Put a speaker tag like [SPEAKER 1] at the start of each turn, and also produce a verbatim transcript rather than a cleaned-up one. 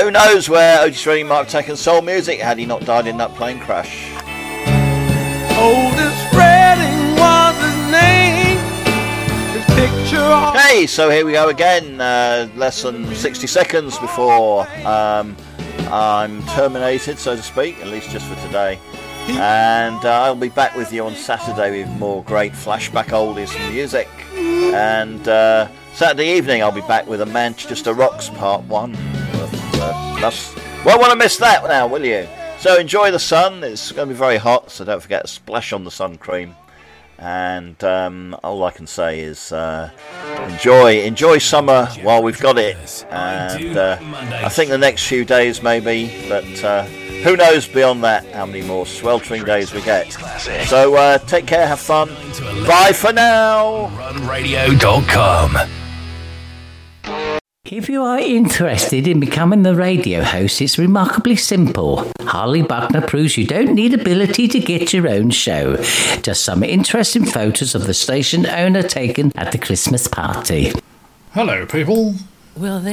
[SPEAKER 1] who knows where Otis Redding might have taken soul music had he not died in that plane crash.
[SPEAKER 2] Otis Redding was his name. His picture.
[SPEAKER 1] Hey, so here we go again. Uh, less than sixty seconds before um, I'm terminated, so to speak, at least just for today. And uh, I'll be back with you on Saturday with more great flashback oldies music. And uh, Saturday evening I'll be back with a Manchester Rocks Part one. But, uh, that's, won't want to miss that now, will you? So enjoy the sun. It's going to be very hot, so don't forget to splash on the sun cream. And um, all I can say is uh, enjoy enjoy summer while we've got it. And uh, I think the next few days maybe, but uh, who knows beyond that how many more sweltering days we get. So uh, take care, have fun. Bye for now.
[SPEAKER 3] run radio dot com.
[SPEAKER 4] If you are interested in becoming the radio host, it's remarkably simple. Harley Buckner proves you don't need ability to get your own show. Just some interesting photos of the station owner taken at the Christmas party.
[SPEAKER 5] Hello, people.
[SPEAKER 4] Well,